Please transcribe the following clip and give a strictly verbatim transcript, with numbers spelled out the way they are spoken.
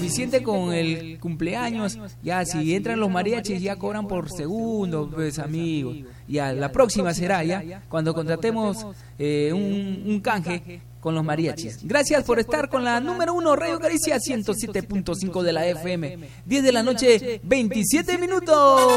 suficiente con el cumpleaños. Ya, si entran los mariachis, ya cobran por segundo, pues, amigos. Ya, la próxima será, ya, cuando contratemos eh, un, un canje con los mariachis. Gracias por estar con la número uno, Radio Caricia ciento siete punto cinco de la F M. diez de la noche, veintisiete minutos.